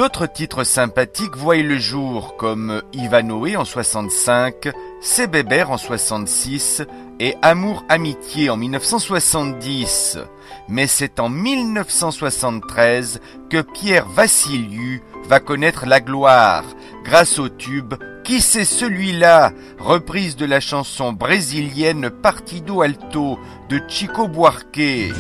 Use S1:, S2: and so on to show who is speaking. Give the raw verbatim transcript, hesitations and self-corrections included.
S1: D'autres titres sympathiques voient le jour, comme Ivanoé en soixante-cinq, C'est Bébert en soixante-six et Amour Amitié en mille neuf cent soixante-dix. Mais c'est en mille neuf cent soixante-treize que Pierre Vassiliou va connaître la gloire, grâce au tube « Qui c'est celui-là ?», reprise de la chanson brésilienne Partido Alto de Chico Buarque.